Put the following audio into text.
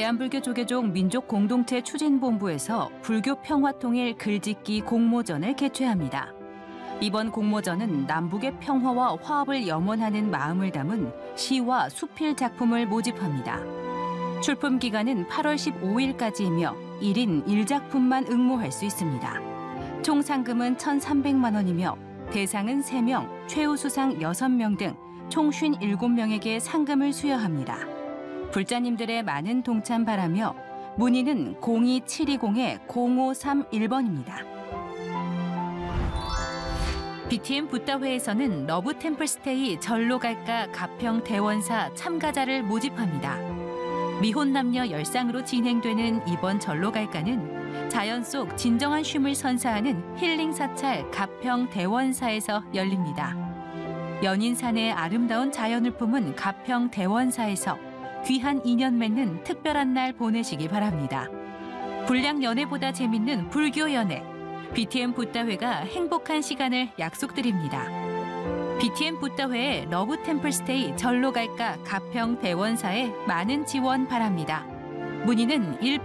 대한불교조계종 민족공동체 추진본부에서 불교 평화통일 글짓기 공모전을 개최합니다. 이번 공모전은 남북의 평화와 화합을 염원하는 마음을 담은 시와 수필 작품을 모집합니다. 출품 기간은 8월 15일까지이며 1인 1작품만 응모할 수 있습니다. 총 상금은 1,300만 원이며 대상은 3명, 최우수상 6명 등 총 57명에게 상금을 수여합니다. 불자님들의 많은 동참 바라며 문의는 02720-0531번입니다. BTM 붓다회에서는 러브 템플스테이 절로 갈까 가평 대원사 참가자를 모집합니다. 미혼 남녀 열상으로 진행되는 이번 절로 갈까는 자연 속 진정한 쉼을 선사하는 힐링 사찰 가평 대원사에서 열립니다. 연인 사내의 아름다운 자연을 품은 가평 대원사에서 귀한 인연 맺는 특별한 날 보내시기 바랍니다. 불량 연애보다 재밌는 불교 연애. BTM 붓다회가 행복한 시간을 약속드립니다. BTM 붓다회의 러브 템플스테이 절로 갈까 가평 대원사에 많은 지원 바랍니다. 문의는